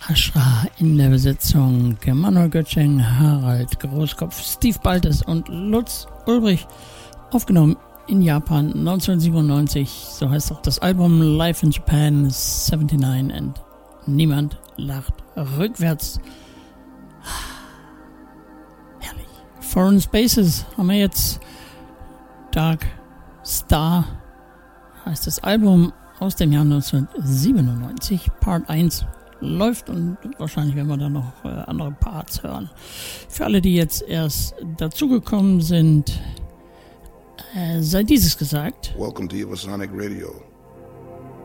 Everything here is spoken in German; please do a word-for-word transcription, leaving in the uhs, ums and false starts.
Ashra in der Besetzung, Manuel Götsching, Harald Großkopf, Steve Baltes und Lutz Ulbrich, aufgenommen in Japan neunzehnhundertsiebenundneunzig, so heißt auch das Album Live in Japan neunundsiebzig und niemand lacht rückwärts. Herrlich. Foreign Spaces haben wir jetzt. Dark Star heißt das Album aus dem Jahr neunzehnhundertsiebenundneunzig. Part eins läuft und wahrscheinlich werden wir da noch äh, andere Parts hören. Für alle, die jetzt erst dazugekommen sind, äh, sei dieses gesagt. Welcome to Evosonic Radio.